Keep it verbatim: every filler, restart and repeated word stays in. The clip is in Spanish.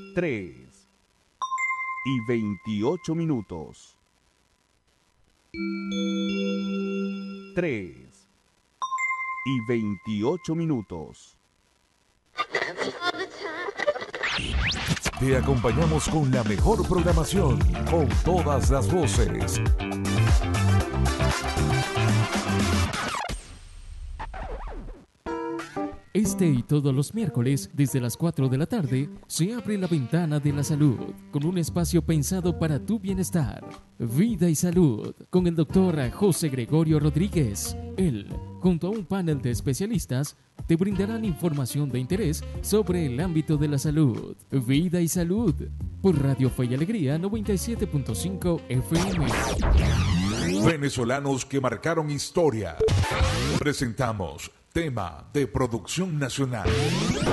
tres y veintiocho minutos. tres y veintiocho minutos. Te acompañamos con la mejor programación, con todas las voces. Este y todos los miércoles, desde las cuatro de la tarde, se abre la ventana de la salud, con un espacio pensado para tu bienestar. Vida y Salud, con el doctor José Gregorio Rodríguez. Él, junto a un panel de especialistas, te brindarán información de interés sobre el ámbito de la salud. Vida y Salud, por Radio Fe y Alegría noventa y siete punto cinco F M. Venezolanos que marcaron historia. Presentamos tema de producción nacional.